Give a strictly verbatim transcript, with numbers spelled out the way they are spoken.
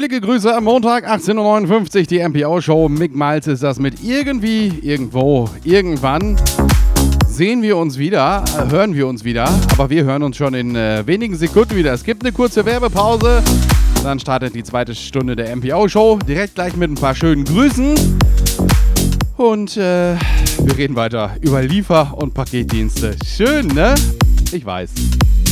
Fröhliche Grüße am Montag, achtzehn Uhr neunundfünfzig, die M P O-Show. Mick Miles ist das mit irgendwie, irgendwo, irgendwann. Sehen wir uns wieder, äh, hören wir uns wieder, aber wir hören uns schon in äh, wenigen Sekunden wieder. Es gibt eine kurze Werbepause, dann startet die zweite Stunde der M P O-Show, direkt gleich mit ein paar schönen Grüßen. Und äh, wir reden weiter über Liefer- und Paketdienste. Schön, ne? Ich weiß.